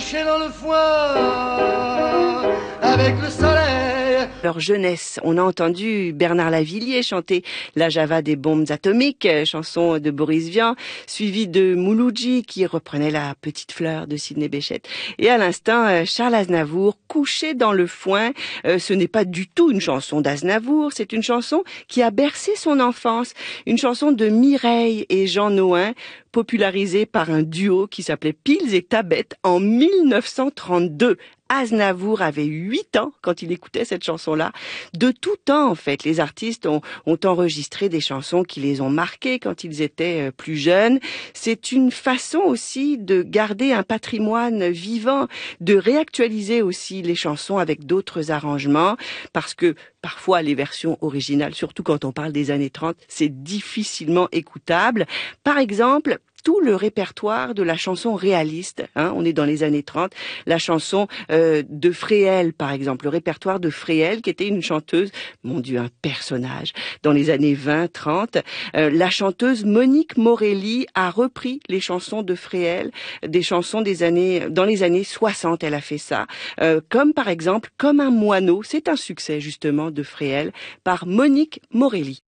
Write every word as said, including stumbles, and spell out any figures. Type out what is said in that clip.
coucher dans le foin avec le soleil. Leur jeunesse, on a entendu Bernard Lavilliers chanter La Java des bombes atomiques, chanson de Boris Vian, suivie de Mouloudji qui reprenait La petite fleur de Sidney Bechet. Et à l'instant, Charles Aznavour, Couché dans le foin. Euh, ce n'est pas du tout une chanson d'Aznavour, c'est une chanson qui a bercé son enfance, une chanson de Mireille et Jean Nohain, popularisée par un duo qui s'appelait Pils et Tabette en mille neuf cent trente-deux. Aznavour avait huit ans quand il écoutait cette chanson-là. De tout temps, en fait, les artistes ont, ont enregistré des chansons qui les ont marqués quand ils étaient plus jeunes. C'est une façon aussi de garder un patrimoine vivant, de réactualiser aussi les chansons avec d'autres arrangements, parce que parfois les versions originales, surtout quand on parle des années trente, c'est difficilement écoutable. Par exemple, tout le répertoire de la chanson réaliste, hein, on est dans les années trente, la chanson euh, de Fréhel, par exemple, le répertoire de Fréhel, qui était une chanteuse, mon Dieu, un personnage, dans les années vingt trente. Euh, la chanteuse Monique Morelli a repris les chansons de Fréhel, des chansons des années, dans les années soixante, elle a fait ça, euh, comme par exemple Comme un moineau, c'est un succès justement de Fréhel, par Monique Morelli.